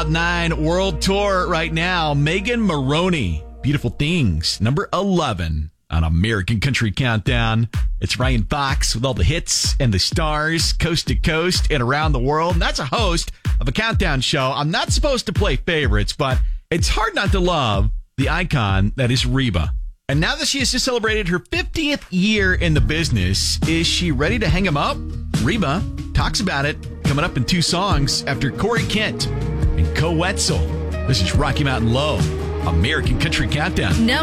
9 World Tour right now. Megan Moroney, Beautiful Things, number 11 on American Country Countdown. It's Ryan Fox with all the hits and the stars, coast to coast and around the world. And that's a host of a countdown show. I'm not supposed to play favorites, but it's hard not to love the icon that is Reba. And now that she has just celebrated her 50th year in the business, is she ready to hang him up? Reba talks about it coming up in 2 songs after Corey Kent and Co Wetzel. This is Rocky Mountain Low, American Country Countdown.